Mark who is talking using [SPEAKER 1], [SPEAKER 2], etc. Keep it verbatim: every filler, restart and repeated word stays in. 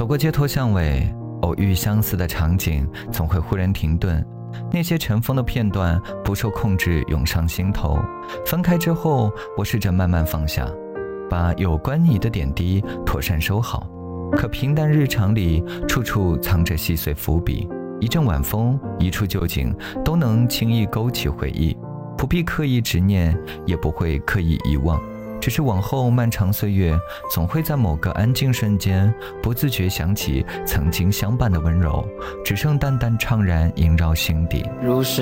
[SPEAKER 1] 走过街头巷尾，偶遇相似的场景，总会忽然停顿。那些尘封的片段不受控制涌上心头。分开之后，我试着慢慢放下，把有关你的点滴妥善收好。可平淡日常里，处处藏着细碎伏笔，一阵晚风，一处旧景，都能轻易勾起回忆。不必刻意执念，也不会刻意遗忘，只是往后漫长岁月，总会在某个安静瞬间，不自觉想起曾经相伴的温柔，只剩淡淡怅然萦绕心底。
[SPEAKER 2] 如是